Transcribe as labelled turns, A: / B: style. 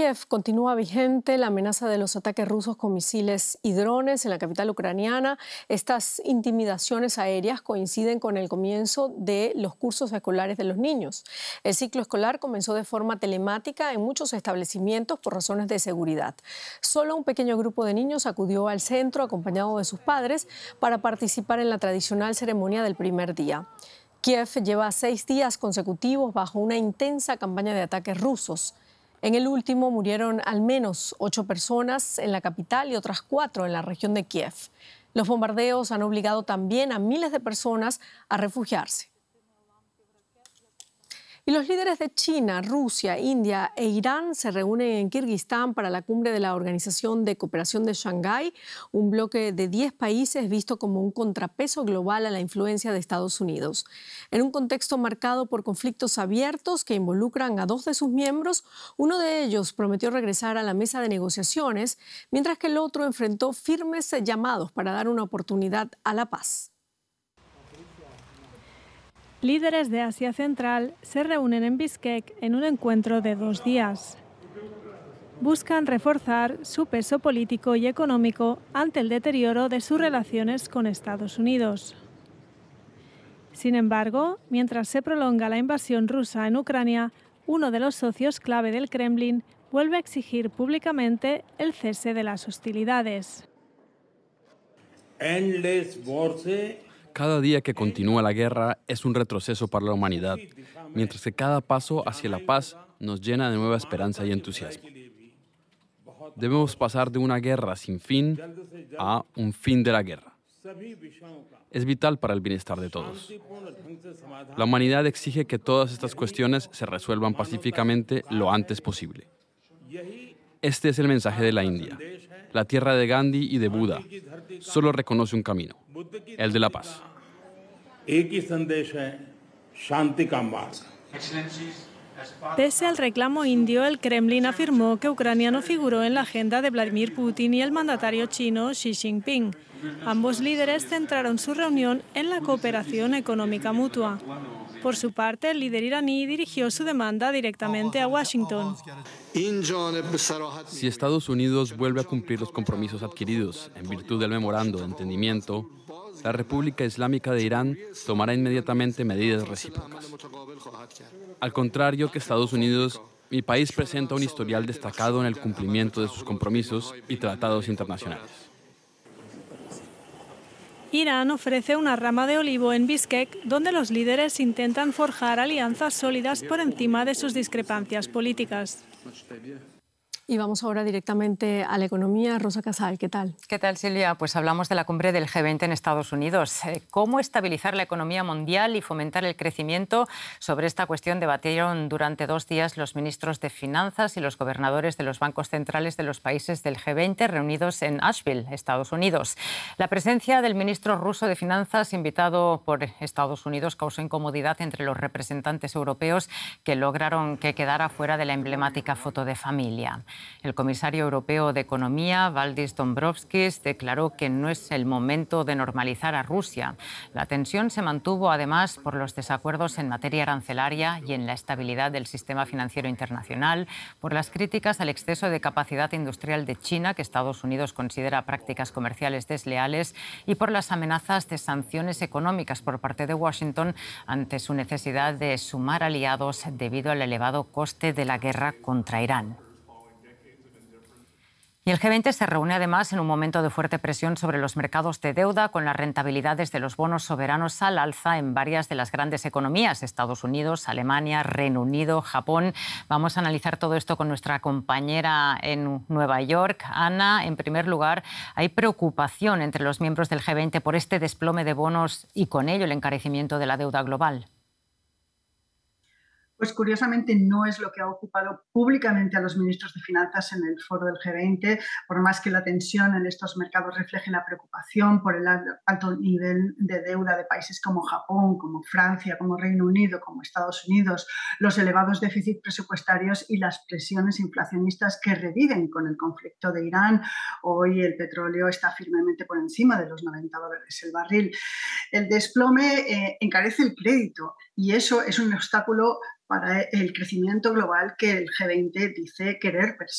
A: Kiev continúa vigente la amenaza de los ataques rusos con misiles y drones en la capital ucraniana. Estas intimidaciones aéreas coinciden con el comienzo de los cursos escolares de los niños. El ciclo escolar comenzó de forma telemática en muchos establecimientos por razones de seguridad. Solo un pequeño grupo de niños acudió al centro acompañado de sus padres para participar en la tradicional ceremonia del primer día. Kiev lleva 6 días consecutivos bajo una intensa campaña de ataques rusos. En el último murieron al menos 8 personas en la capital y otras 4 en la región de Kiev. Los bombardeos han obligado también a miles de personas a refugiarse. Y los líderes de China, Rusia, India e Irán se reúnen en Kirguistán para la cumbre de la Organización de Cooperación de Shanghái, un bloque de 10 países visto como un contrapeso global a la influencia de Estados Unidos. En un contexto marcado por conflictos abiertos que involucran a 2 de sus miembros, uno de ellos prometió regresar a la mesa de negociaciones, mientras que el otro enfrentó firmes llamados para dar una oportunidad a la paz.
B: Líderes de Asia Central se reúnen en Bishkek en un encuentro de 2 días. Buscan reforzar su peso político y económico ante el deterioro de sus relaciones con Estados Unidos. Sin embargo, mientras se prolonga la invasión rusa en Ucrania, uno de los socios clave del Kremlin vuelve a exigir públicamente el cese de las hostilidades.
C: Cada día que continúa la guerra es un retroceso para la humanidad, mientras que cada paso hacia la paz nos llena de nueva esperanza y entusiasmo. Debemos pasar de una guerra sin fin a un fin de la guerra. Es vital para el bienestar de todos. La humanidad exige que todas estas cuestiones se resuelvan pacíficamente lo antes posible. Este es el mensaje de la India. La tierra de Gandhi y de Buda solo reconoce un camino, el de la paz.
B: Pese al reclamo indio, el Kremlin afirmó que Ucrania no figuró en la agenda de Vladimir Putin y el mandatario chino Xi Jinping. Ambos líderes centraron su reunión en la cooperación económica mutua. Por su parte, el líder iraní dirigió su demanda directamente a Washington.
C: Si Estados Unidos vuelve a cumplir los compromisos adquiridos en virtud del memorando de entendimiento, la República Islámica de Irán tomará inmediatamente medidas recíprocas. Al contrario que Estados Unidos, mi país presenta un historial destacado en el cumplimiento de sus compromisos y tratados internacionales.
B: Irán ofrece una rama de olivo en Bishkek, donde los líderes intentan forjar alianzas sólidas por encima de sus discrepancias políticas.
A: Y vamos ahora directamente a la economía. Rosa Casal, ¿qué tal?
D: ¿Qué tal, Silvia? Pues hablamos de la cumbre del G20 en Estados Unidos. ¿Cómo estabilizar la economía mundial y fomentar el crecimiento? Sobre esta cuestión debatieron durante 2 días los ministros de Finanzas y los gobernadores de los bancos centrales de los países del G20 reunidos en Asheville, Estados Unidos. La presencia del ministro ruso de Finanzas, invitado por Estados Unidos, causó incomodidad entre los representantes europeos que lograron que quedara fuera de la emblemática foto de familia. El comisario europeo de Economía, Valdis Dombrovskis, declaró que no es el momento de normalizar a Rusia. La tensión se mantuvo además por los desacuerdos en materia arancelaria y en la estabilidad del sistema financiero internacional, por las críticas al exceso de capacidad industrial de China, que Estados Unidos considera prácticas comerciales desleales, y por las amenazas de sanciones económicas por parte de Washington ante su necesidad de sumar aliados debido al elevado coste de la guerra contra Irán. Y el G20 se reúne además en un momento de fuerte presión sobre los mercados de deuda, con las rentabilidades de los bonos soberanos al alza en varias de las grandes economías, Estados Unidos, Alemania, Reino Unido, Japón. Vamos a analizar todo esto con nuestra compañera en Nueva York. Ana, en primer lugar, hay preocupación entre los miembros del G20 por este desplome de bonos y con ello el encarecimiento de la deuda global.
E: Pues curiosamente no es lo que ha ocupado públicamente a los ministros de Finanzas en el foro del G20, por más que la tensión en estos mercados refleje la preocupación por el alto nivel de deuda de países como Japón, como Francia, como Reino Unido, como Estados Unidos, los elevados déficits presupuestarios y las presiones inflacionistas que reviven con el conflicto de Irán. Hoy el petróleo está firmemente por encima de los $90 el barril. El desplome encarece el crédito y eso es un obstáculo para el crecimiento global que el G20 dice querer perseguir.